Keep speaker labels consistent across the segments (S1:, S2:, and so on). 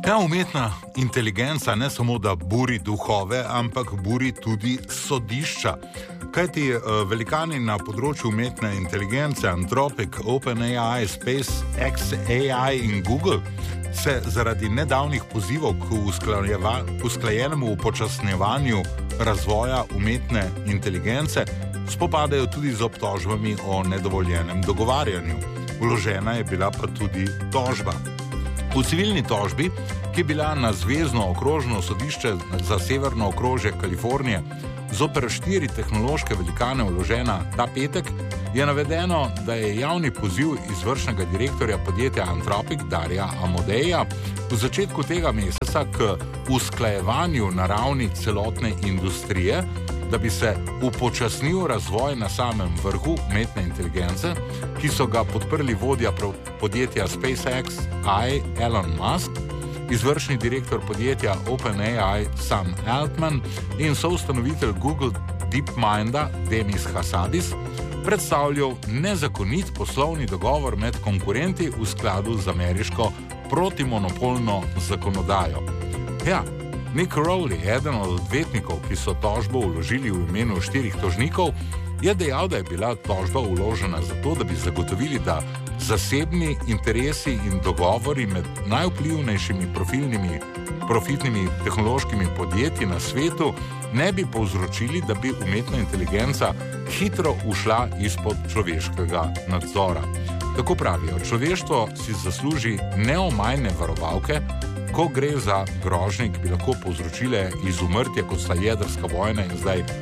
S1: Ja, umetna inteligenca ne samo, da buri duhove, ampak buri tudi sodišča. Kajti velikani na področju umetne inteligence, Anthropic, OpenAI, SpaceX, AI in Google, se zaradi nedavnih pozivov k usklajenemu upočasnjevanju razvoja umetne inteligence spopadajo tudi z obtožbami o nedovoljenem dogovarjanju. Vložena je bila pa tudi tožba. V civilni tožbi, ki je bila na Zvezno okrožno sodišče za severno okrožje Kalifornije zoper 4 tehnološke velikane vložena ta petek, je navedeno, da je javni poziv izvršnega direktorja podjetja Anthropic Darija Amodeja v začetku tega meseca k usklajevanju na ravni celotne industrije, da bi se upočasnil razvoj na samem vrhu umetne inteligence, ki so ga podprli vodja podjetja SpaceX Elon Musk, izvršni direktor podjetja OpenAI Sam Altman in soustanovitelj Google DeepMinda Demis Hassabis, predstavljal nezakonit poslovni dogovor med konkurenti v skladu z ameriško protimonopolno zakonodajo. Ja, Nick Rowley, eden od odvetnikov, ki so tožbo vložili v imenu 4 tožnikov, je dejal, da je bila tožba vložena zato, da bi zagotovili, da zasebni interesi in dogovori med najvplivnejšimi profitnimi tehnološkimi podjetji na svetu ne bi povzročili, da bi umetna inteligenca hitro ušla izpod človeškega nadzora. Tako pravijo, človeštvo si zasluži neomajne varovalke, ko gre za grožnje, ki bi lahko povzročile izumrtje, kot sta jedrska vojna in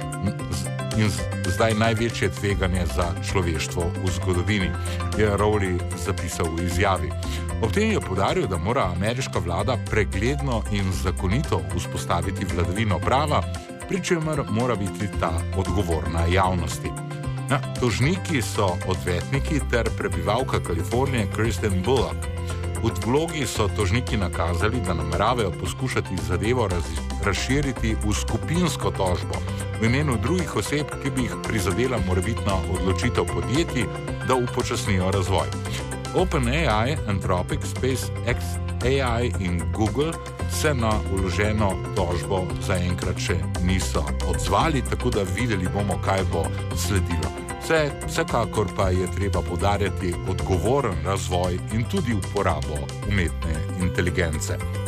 S1: zdaj največje tveganje za človeštvo v zgodovini, je Rowley zapisal v izjavi. Ob tem je poudaril, da mora ameriška vlada pregledno in zakonito vzpostaviti vladavino prava, pri čemer mora biti ta odgovorna javnosti. Tožniki so odvetniki ter prebivalka Kalifornije Kristen Bullock. V vlogi so tožniki nakazali, da nameravajo poskušati zadevo razširiti v skupinsko tožbo v imenu drugih oseb, ki bi jih prizadela morebitna odločitev podjetij, da upočasnijo razvoj. OpenAI, Anthropic, SpaceX, AI in Google se na vloženo tožbo zaenkrat še niso odzvali, tako da videli bomo, kaj bo sledilo. Vsekakor pa je treba poudarjati odgovoren razvoj in tudi uporabo umetne inteligence.